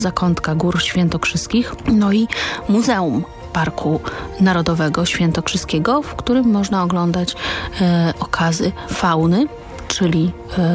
zakątka Gór Świętokrzyskich, no i Muzeum Parku Narodowego Świętokrzyskiego, w którym można oglądać okazy fauny, czyli